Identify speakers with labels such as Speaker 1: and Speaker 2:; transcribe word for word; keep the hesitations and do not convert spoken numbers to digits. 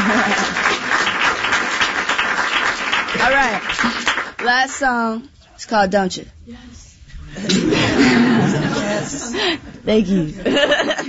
Speaker 1: All right. Last song. It's called Don't You?
Speaker 2: Yes. Yes.
Speaker 1: Thank you.